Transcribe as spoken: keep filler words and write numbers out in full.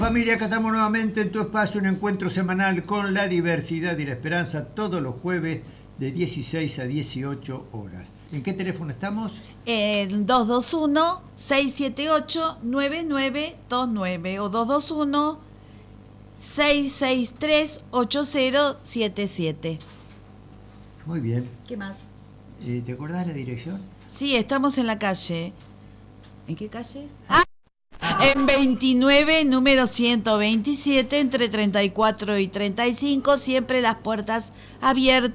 familia, acá estamos nuevamente en tu espacio, un encuentro semanal con la diversidad y la esperanza, todos los jueves de dieciséis a dieciocho horas. ¿En qué teléfono estamos? En dos dos uno, seis siete ocho, nueve nueve dos nueve o dos dos uno, seis seis tres, ocho cero siete siete. Muy bien. ¿Qué más? Eh, ¿Te acordás la dirección? Sí, estamos en la calle. ¿En qué calle? Ah, en veintinueve, número ciento veintisiete, entre treinta y cuatro y treinta y cinco, siempre las puertas abiertas